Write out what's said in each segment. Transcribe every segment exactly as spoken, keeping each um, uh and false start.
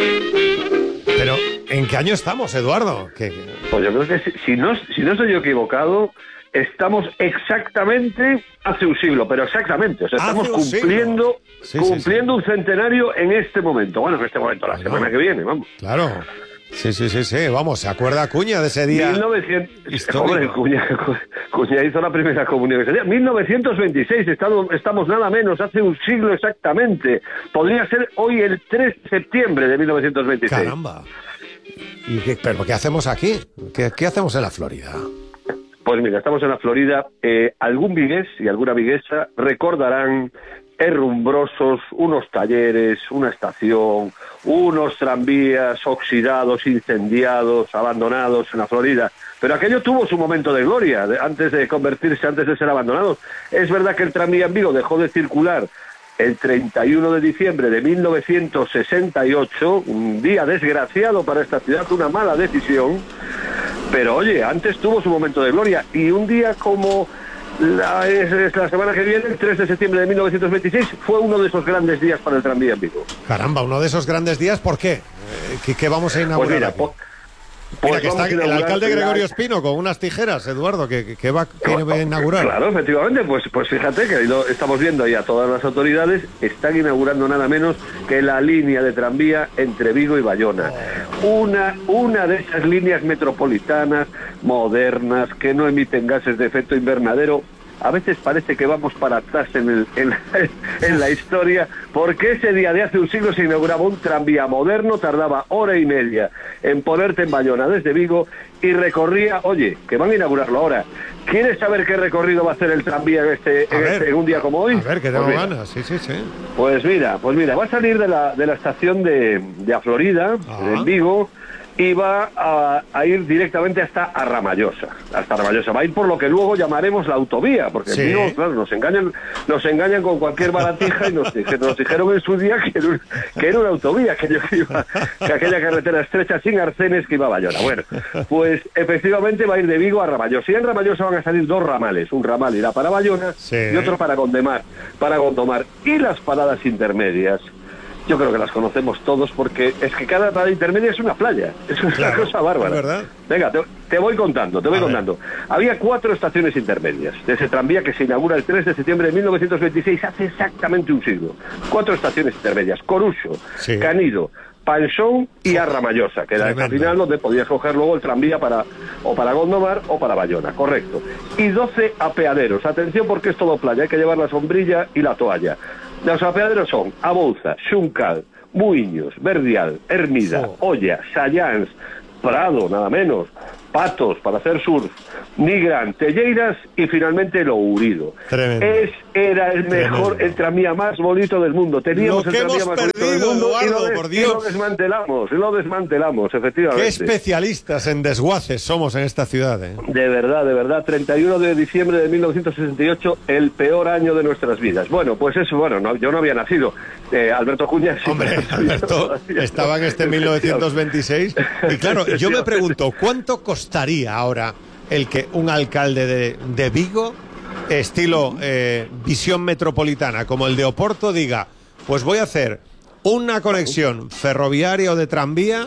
Pero, ¿en qué año estamos, Eduardo? ¿Qué, qué... Pues yo creo que si, si, no, si no estoy yo equivocado, estamos exactamente hace un siglo, pero exactamente. O sea, estamos cumpliendo, sí, cumpliendo sí, sí. un centenario en este momento. Bueno, en este momento, la Claro. semana que viene, vamos. Claro. Sí, sí, sí, sí. Vamos, ¿se acuerda Acuña de ese día? mil novecientos... histórico? Hombre, Cuña, Cuña hizo la primera comunión ese día. mil novecientos veintiséis, estamos, estamos nada menos, hace un siglo exactamente. Podría ser hoy el tres de septiembre de mil novecientos veintiséis. Caramba. ¿Y qué, pero qué hacemos aquí? ¿Qué, qué hacemos en la Florida? Pues mira, estamos en la Florida. Eh, algún vigués y alguna viguesa recordarán herrumbrosos unos talleres, una estación, unos tranvías oxidados, incendiados, abandonados en la Florida. Pero aquello tuvo su momento de gloria de, antes de convertirse, antes de ser abandonados. Es verdad que el tranvía en Vigo dejó de circular el treinta y uno de diciembre de mil novecientos sesenta y ocho, un día desgraciado para esta ciudad, una mala decisión, pero oye, antes tuvo su momento de gloria, y un día como la, es, es la semana que viene, el tres de septiembre de mil novecientos veintiséis, fue uno de esos grandes días para el tranvía en Vigo. Caramba, uno de esos grandes días, ¿por qué? Eh, ¿Qué, qué vamos a inaugurar? Pues mira, aquí? po, Mira, pues que está vamos a el alcalde inaugurar Gregorio la- Espino con unas tijeras, Eduardo, que, que va, que va a inaugurar. Claro, efectivamente, pues, pues fíjate que lo estamos viendo ahí a todas las autoridades, están inaugurando nada menos que la línea de tranvía entre Vigo y Bayona. Una, una de esas líneas metropolitanas, modernas, que no emiten gases de efecto invernadero. A veces parece que vamos para atrás en, el, en, la, en la historia, porque ese día de hace un siglo se inauguraba un tranvía moderno, tardaba hora y media en ponerte en Bayona desde Vigo y recorría, oye, que van a inaugurarlo ahora. ¿Quieres saber qué recorrido va a hacer el tranvía en, este, en, ver, este, en un día como hoy? A ver, que tengo Pues mira, ganas, sí, sí, sí. Pues mira, pues mira, va a salir de la, de la estación de, de A Florida, Ah. en Vigo, y va a, a ir directamente hasta Arramallosa, hasta Arramallosa. Va a ir por lo que luego llamaremos la autovía, porque Sí. en Vigo, claro, nos engañan, nos engañan con cualquier baratija y nos, dije- nos dijeron en su día que era, un- que era una autovía, que, yo iba, que aquella carretera estrecha sin arcenes que iba a Bayona. Bueno, pues efectivamente va a ir de Vigo a Arramallosa, y en Arramallosa van a salir dos ramales, un ramal irá para Bayona Sí. y otro para Gondomar, para Gondomar. Y las paradas intermedias, yo creo que las conocemos todos, porque es que cada parada intermedia es una playa. Es una Claro, cosa bárbara. es verdad. Venga, te, te voy contando, te voy A ver. contando. Había cuatro estaciones intermedias de ese tranvía que se inaugura el tres de septiembre de mil novecientos veintiséis, hace exactamente un siglo. Cuatro estaciones intermedias: Coruso, Sí. Canido, Panxón y Arramallosa, que era esa Tremendo. final donde podías coger luego el tranvía para o para Gondomar o para Bayona, correcto. Y doce apeaderos. Atención, porque es todo playa, hay que llevar la sombrilla y la toalla. Los apeaderos son Abouza, Xuncal, Muiños, Verdial, Hermida, Oh. Olla, Sayans, Prado, nada menos, Patos para hacer surf, Nigrán, Telleiras y finalmente Lourido. Tremendo. Es, era el mejor, Tremendo. el tranvía más bonito del mundo. Teníamos Lo que el tranvía hemos más bonito del perdido, mundo y, Eduardo, lo des- por y lo Dios. desmantelamos, y lo desmantelamos, efectivamente. Qué especialistas en desguaces somos en esta ciudad, ¿eh? De verdad, de verdad, treinta y uno de diciembre de mil novecientos sesenta y ocho, el peor año de nuestras vidas. Bueno, pues eso, bueno, no, yo no había nacido. Eh, Alberto Cuña sí. Hombre, yo Alberto todavía estaba en este mil novecientos veintiséis y claro, yo me pregunto, ¿cuánto costaría ahora el que un alcalde de, de Vigo, estilo eh, visión metropolitana, como el de Oporto, diga, pues voy a hacer una conexión ferroviaria o de tranvía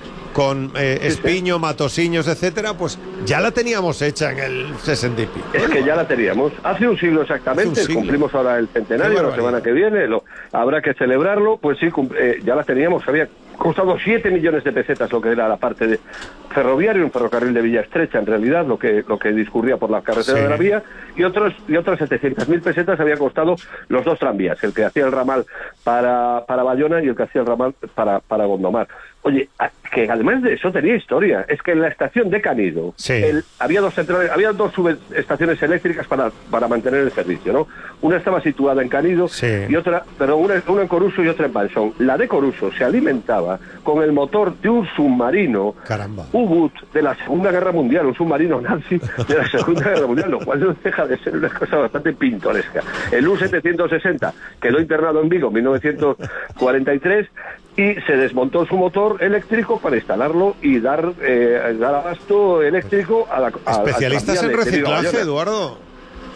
con eh, Espiño, Matosiños, etcétera? Pues ya la teníamos hecha en el sesenta y pico. Es que ya la teníamos. Hace un siglo exactamente, Hace un siglo. cumplimos ahora el Qué centenario, la barbaridad. semana que viene, lo, habrá que celebrarlo, pues sí, cum- eh, ya la teníamos, había costado siete millones de pesetas lo que era la parte de ferroviario, un ferrocarril de vía estrecha en realidad, lo que lo que discurría por la carretera Sí. de la vía, y otros y otras setecientas mil pesetas había costado los dos tranvías, el que hacía el ramal para, para Bayona y el que hacía el ramal para, para Gondomar. Oye, a- que además de eso tenía historia, es que en la estación de Canido Sí. el- había dos centrales, había dos subestaciones eléctricas para, para mantener el servicio, ¿no? Una estaba situada en Canido Sí. y otra, pero una, una en Coruso y otra en Panxón. La de Coruso se alimentaba con el motor de un submarino Caramba. U-Boot de la Segunda Guerra Mundial, un submarino nazi de la Segunda Guerra Mundial, lo cual no deja de ser una cosa bastante pintoresca. El U setecientos sesenta quedó internado en Vigo en mil novecientos cuarenta y tres y se desmontó su motor eléctrico para instalarlo y dar, eh, dar abasto eléctrico a la a- al Especialistas en tranvía de- de Vigo a reciclaje, Bayona. Eduardo.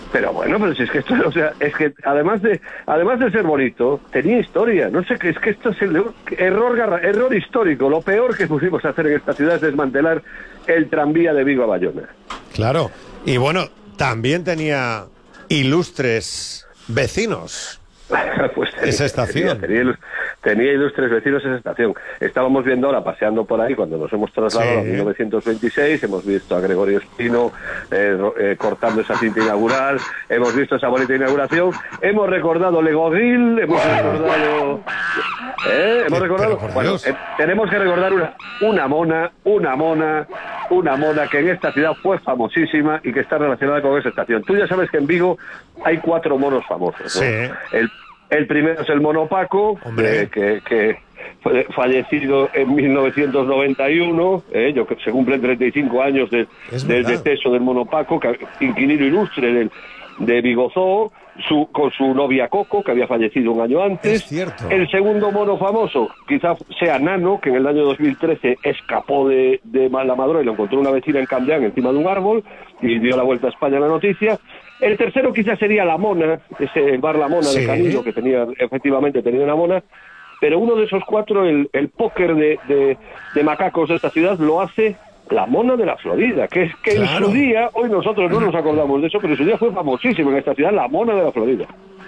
Pero bueno, pero si es que esto, o sea, es que además de además de ser bonito, tenía historia. No sé qué es que esto es el error garra, error histórico. Lo peor que pusimos hacer en esta ciudad es desmantelar el tranvía de Vigo a Bayona. Claro. Y bueno, también tenía ilustres vecinos. Pues tenía, esa estación. Tenía, tenía, tenía ilustres vecinos esa estación. Estábamos viendo ahora, paseando por ahí, cuando nos hemos trasladado sí. a mil novecientos veintiséis, hemos visto a Gregorio Espino eh, eh, cortando esa cinta inaugural, hemos visto esa bonita inauguración, hemos recordado Legoville, hemos recordado... ¿eh? Hemos recordado... Bueno, eh, tenemos que recordar una, una mona, una mona, una mona que en esta ciudad fue famosísima y que está relacionada con esa estación. Tú ya sabes que en Vigo hay cuatro monos famosos, ¿no? Sí. El El primero es el mono Paco, eh, que, que fue fallecido en mil novecientos noventa y uno, eh, yo, se cumplen treinta y cinco años de, del deceso del mono Paco, que, inquilino ilustre del, de Vigo Zoo, su, con su novia Coco, que había fallecido un año antes. Es cierto. El segundo mono famoso, quizás sea Nano, que en el año dos mil trece escapó de, de la Madroa y lo encontró una vecina en Candeán encima de un árbol y dio la vuelta a España la noticia. El tercero quizás sería La Mona, ese bar La Mona sí. de Camilo, que tenía, efectivamente tenía una mona, pero uno de esos cuatro, el, el póker de, de, de macacos de esta ciudad, lo hace La Mona de la Florida, que es que claro. en su día, hoy nosotros no nos acordamos de eso, pero en su día fue famosísimo en esta ciudad, La Mona de la Florida.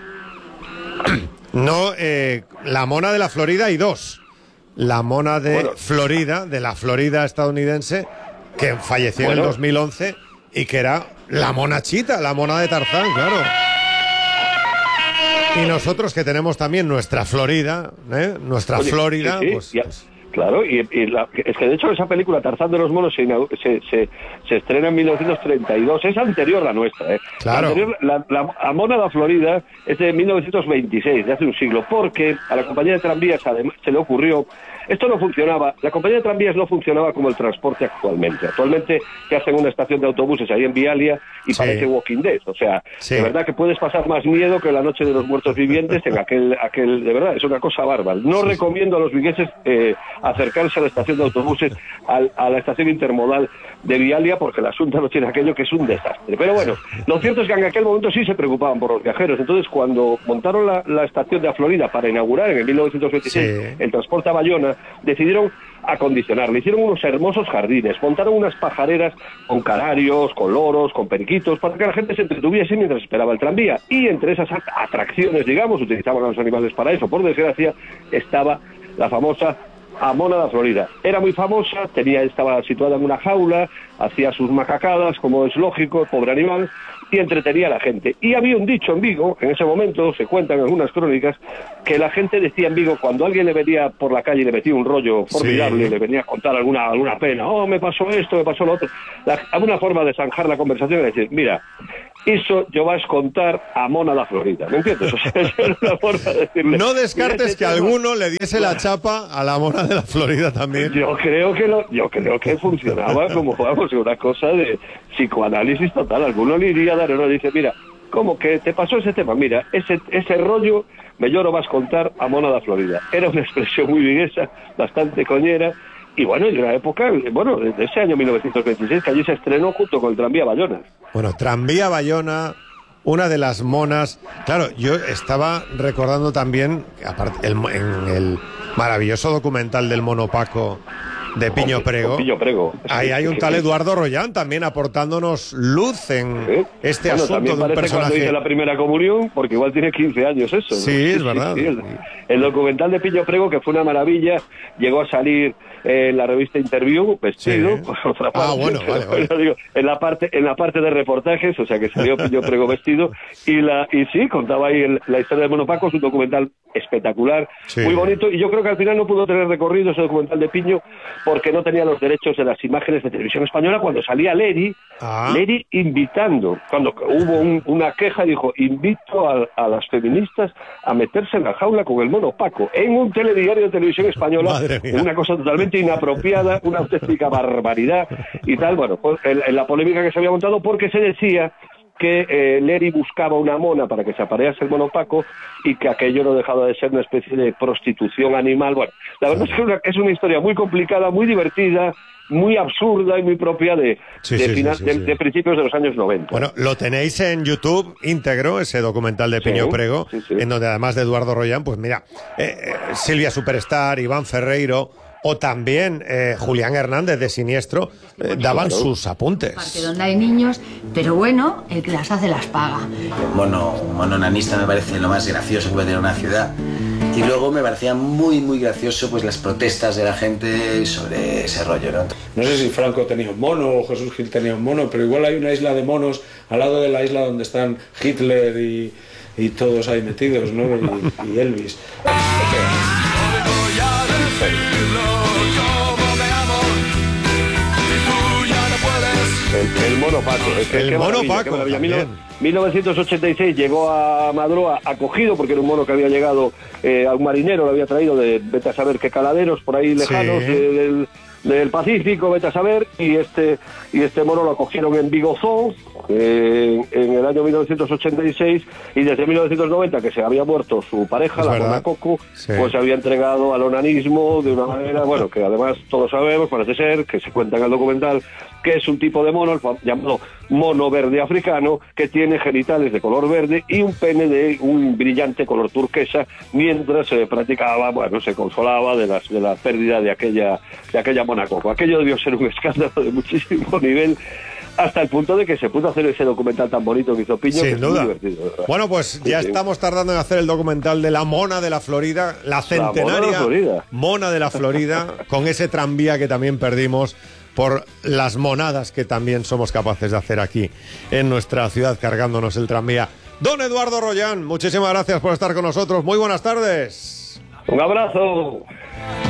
No, eh, La Mona de la Florida hay dos. La Mona de bueno. Florida, de la Florida estadounidense, que falleció bueno. en el dos mil once y que era la mona Chita, la mona de Tarzán, claro. Y nosotros que tenemos también nuestra Florida, ¿eh? nuestra Oye, Florida, sí, sí, pues, ya. pues... Claro, y, y la, es que de hecho esa película Tarzán de los monos se, se, se, se estrena en mil novecientos treinta y dos, es anterior a la nuestra, ¿eh? Claro. La, anterior, la, la, la Mona de la Florida es de mil novecientos veintiséis, de hace un siglo, porque a la compañía de tranvías además se le ocurrió, esto no funcionaba, la compañía de tranvías no funcionaba como el transporte actualmente. Actualmente te hacen una estación de autobuses ahí en Vialia y sí. parece Walking Dead, o sea, sí. de verdad que puedes pasar más miedo que la noche de los muertos vivientes en aquel, aquel de verdad, es una cosa bárbara. No sí. recomiendo a los vigueses eh, acercarse a la estación de autobuses, al, a la estación intermodal de Vialia, porque la Asunta no tiene aquello, que es un desastre. Pero bueno, lo cierto es que en aquel momento sí se preocupaban por los viajeros. Entonces, cuando montaron la, la estación de la Florida para inaugurar en el mil novecientos veintiséis sí. el transporte a Bayona, decidieron acondicionarle, hicieron unos hermosos jardines, montaron unas pajareras con canarios, con loros, con periquitos, para que la gente se entretuviese mientras esperaba el tranvía. Y entre esas atracciones, digamos, utilizaban a los animales para eso. Por desgracia, estaba la famosa Mona de la Florida. Era muy famosa, tenía, estaba situada en una jaula, hacía sus macacadas, como es lógico, pobre animal, y entretenía a la gente. Y había un dicho en Vigo, en ese momento, se cuentan algunas crónicas, que la gente decía en Vigo, cuando alguien le venía por la calle y le metía un rollo formidable, sí. le venía a contar alguna, alguna pena, oh, me pasó esto, me pasó lo otro, la, alguna forma de zanjar la conversación era decir, mira, eso yo vas a contar a Mona de la Florida, ¿me entiendes? O sea, esa era una forma de decirle. No descartes que tema, alguno le diese la chapa a la Mona de la Florida también. Yo creo que lo, yo creo que funcionaba como, vamos, una cosa de psicoanálisis total. Alguno le iría a dar, uno dice, mira, ¿cómo que te pasó ese tema? Mira, ese ese rollo me yo lo vas a contar a Mona de la Florida. Era una expresión muy viguesa, bastante coñera. Y bueno, en la época, bueno, de ese año mil novecientos veintiséis, que allí se estrenó junto con el tranvía Bayona. Bueno, tranvía Bayona, una de las monas. Claro, yo estaba recordando también, aparte, el, en el maravilloso documental del mono Paco de Piño Prego. Piño Prego. Ahí hay un tal Eduardo Rollán también aportándonos luz en ¿sí? este bueno, asunto de un personaje. Cuando hice la primera comunión, porque igual tiene quince años eso, ¿no? Sí, es verdad. Sí, sí, el, el documental de Piño Prego, que fue una maravilla, llegó a salir en la revista Interview, vestido, sí. por otra parte. Ah, bueno, vale, vale. Digo, en la parte, en la parte de reportajes, o sea que salió Piño Prego vestido, y la, y sí, contaba ahí el, la historia de Mono Paco, es un documental espectacular, sí. muy bonito, y yo creo que al final no pudo tener recorrido ese documental de Piño, porque no tenía los derechos de las imágenes de Televisión Española cuando salía Leri, ah. Leri invitando, cuando hubo un, una queja, dijo, invito a, a las feministas a meterse en la jaula con el Mono Paco, en un telediario de Televisión Española, una cosa totalmente inapropiada, una auténtica barbaridad y tal. Bueno, pues en, en la polémica que se había montado, porque se decía que eh, Leri buscaba una mona para que se aparease el mono Paco y que aquello no dejaba de ser una especie de prostitución animal. Bueno, la verdad es que es una, es una historia muy complicada, muy divertida, muy absurda y muy propia de, sí, de, sí, final, sí, sí, de, sí. de principios de los años noventa. Bueno, lo tenéis en YouTube íntegro, ese documental de Piño Sí, Prego, sí, sí. en donde además de Eduardo Rollán, pues mira, eh, eh, Silvia Superstar, Iván Ferreiro o también eh, Julián Hernández de Siniestro eh, daban Claro. sus apuntes. Parque donde hay niños, pero bueno, el que las hace las paga. Mono, mono nanista me parece lo más gracioso que puede tener una ciudad. Y luego me parecía muy, muy gracioso pues las protestas de la gente sobre ese rollo, ¿no? No sé si Franco tenía un mono o Jesús Gil tenía un mono, pero igual hay una isla de monos al lado de la isla donde están Hitler y, y todos ahí metidos, ¿no? Y, y Elvis. El, el mono Paco. Es que, El qué mono maravilla, Paco qué maravilla. también. mil novecientos ochenta y seis llegó a Madroa acogido porque era un mono que había llegado eh, a un marinero, lo había traído de vete a saber qué caladeros por ahí lejanos Sí. de- del, del Pacífico, vete a saber, y este y este mono lo acogieron en Vigozón eh, en el año mil novecientos ochenta y seis, y desde mil novecientos noventa, que se había muerto su pareja, Es la verdad. mona Coco, Sí. pues se había entregado al onanismo de una manera, bueno, que además todos sabemos, parece ser, que se cuenta en el documental, que es un tipo de mono, el fam- llamado mono verde africano, que tiene genitales de color verde y un pene de un brillante color turquesa, mientras se practicaba, bueno, se consolaba de, las, de la pérdida de aquella, de aquella mona Coco. Aquello debió ser un escándalo de muchísimo nivel, hasta el punto de que se pudo hacer ese documental tan bonito que hizo Piño, que Sin es muy duda. divertido, de verdad. Bueno, pues ya Sí, sí. estamos tardando en hacer el documental de la mona de la Florida, la mona de la centenaria Florida. mona de la Florida, con ese tranvía que también perdimos por las monadas que también somos capaces de hacer aquí en nuestra ciudad cargándonos el tranvía. Don Eduardo Rollán, muchísimas gracias por estar con nosotros. Muy buenas tardes. Un abrazo.